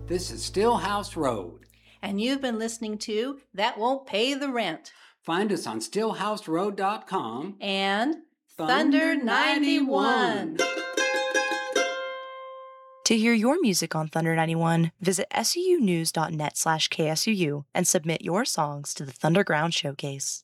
This is Stillhouse Road. And you've been listening to That Won't Pay the Rent. Find us on stillhouseroad.com and Thunder 91. To hear your music on Thunder 91, visit sunews.net/KSUU and submit your songs to the Thunderground Showcase.